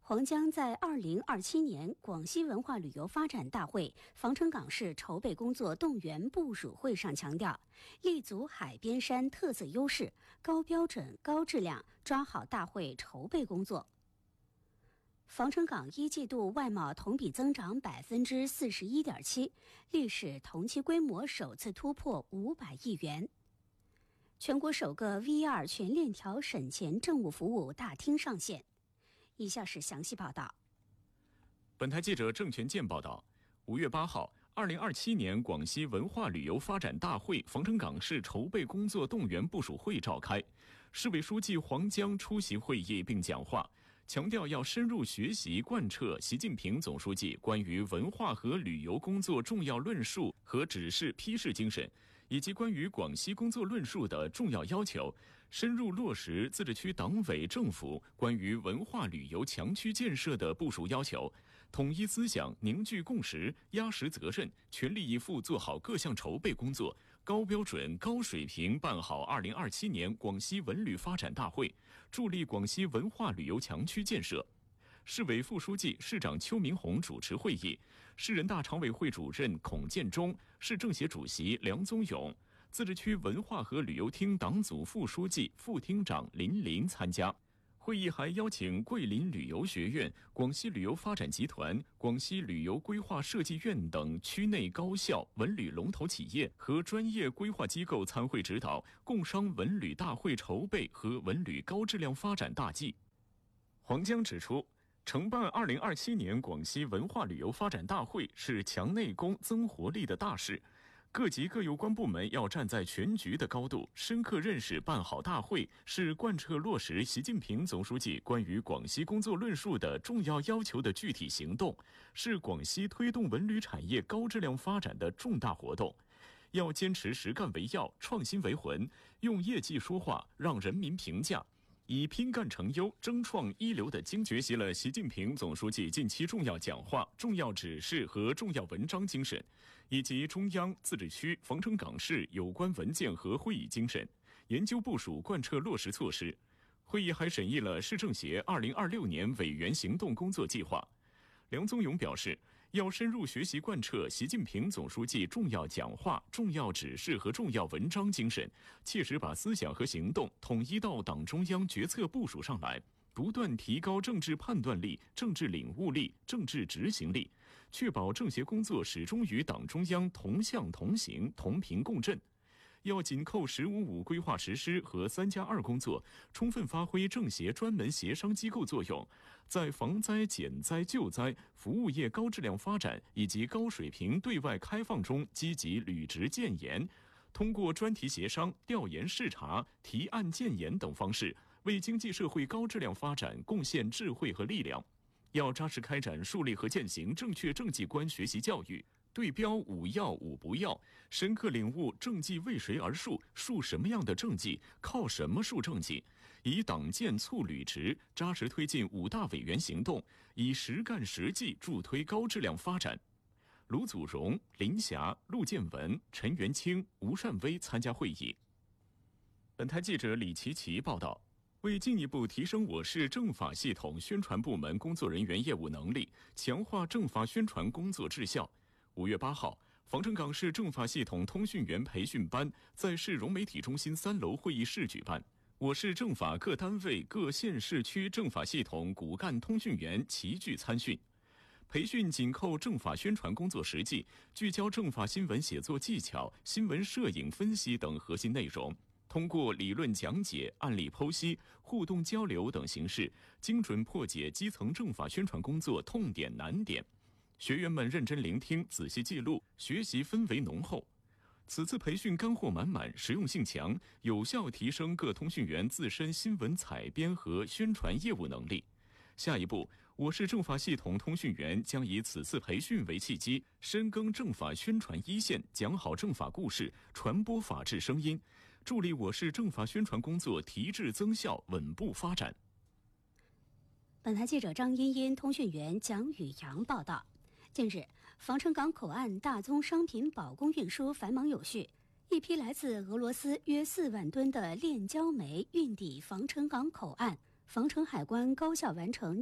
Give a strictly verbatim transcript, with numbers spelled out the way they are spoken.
黄江在二零二七年广西文化旅游发展大会防城港市筹备工作动员部署会上强调，立足海边山特色优势，高标准、高质量，抓好大会筹备工作。防城港一季度外贸同比增长百分之四十一点七，历史同期规模首次突破五百亿元。全国首个 V R 全链条审前政务服务大厅上线。以下是详细报道。 本台记者郑全健报道，五月八号，二零二七年广西文化旅游发展大会防城港市筹备工作动员部署会召开，市委书记黄江出席会议并讲话，强调要深入学习贯彻习近平总书记关于文化和旅游工作重要论述和指示批示精神，以及关于广西工作论述的重要要求，深入落实自治区党委政府关于文化旅游强区建设的部署要求，统一思想，凝聚共识，压实责任，全力以赴做好各项筹备工作，高标准、高水平办好二零二七年广西文旅发展大会，助力广西文化旅游强区建设。市委副书记、市长邱明红主持会议，市人大常委会主任孔建中、市政协主席梁宗勇、自治区文化和旅游厅党组副书记、副厅长林林参加。会议还邀请桂林旅游学院、广西旅游发展集团、广西旅游规划设计院等区内高校、文旅龙头企业和专业规划机构参会指导，共商文旅大会筹备和文旅高质量发展大计。黄江指出，承办二零二七年广西文化旅游发展大会是强内功、增活力的大事，各级各有关部门要站在全局的高度，深刻认识办好大会是贯彻落实习近平总书记关于广西工作论述的重要要求的具体行动，是广西推动文旅产业高质量发展的重大活动。要坚持实干为要，创新为魂，用业绩说话，让人民评价。以拼干成优、争创一流的精学习了习近平总书记近期重要讲话、重要指示和重要文章精神，以及中央、自治区、防城港市有关文件和会议精神，研究部署贯彻落实措施。会议还审议了市政协二零二六年委员行动工作计划。梁宗勇表示，要深入学习贯彻习近平总书记重要讲话、重要指示和重要文章精神，切实把思想和行动统一到党中央决策部署上来，不断提高政治判断力、政治领悟力、政治执行力，确保政协工作始终与党中央同向同行、同频共振。要紧扣“十五五”规划实施和“三加二”工作，充分发挥政协专门协商机构作用，在防灾、减灾、救灾、服务业高质量发展以及高水平对外开放中积极履职建言，通过专题协商、调研视察、提案建言等方式，为经济社会高质量发展贡献智慧和力量。要扎实开展树立和践行正确政绩观学习教育，对标五要五不要，深刻领悟政绩为谁而树，树什么样的政绩，靠什么树政绩，以党建促履职，扎实推进五大委员行动，以实干实际助推高质量发展。卢祖荣、林霞、陆建文、陈元清、吴善威参加会议。本台记者李琪琪报道。为进一步提升我市政法系统宣传部门工作人员业务能力，强化政法宣传工作质效，五月八号，防城港市政法系统通讯员培训班在市融媒体中心三楼会议室举办。我市政法各单位、各县市区政法系统骨干通讯员齐聚参训。培训紧扣政法宣传工作实际，聚焦政法新闻写作技巧、新闻摄影分析等核心内容。通过理论讲解、案例剖析、互动交流等形式，精准破解基层政法宣传工作痛点难点。学员们认真聆听、仔细记录，学习氛围浓厚。此次培训干货满满，实用性强，有效提升各通讯员自身新闻采编和宣传业务能力。下一步，我市政法系统通讯员将以此次培训为契机，深耕政法宣传一线，讲好政法故事，传播法治声音，助力我市政法宣传工作提质增效，稳步发展。 本台记者张茵茵、通讯员蒋宇阳报道。近日，防城港口岸大宗商品保供运输繁忙有序，一批来自俄罗斯约四万吨的炼焦煤运抵防城港口岸，防城海关高效完成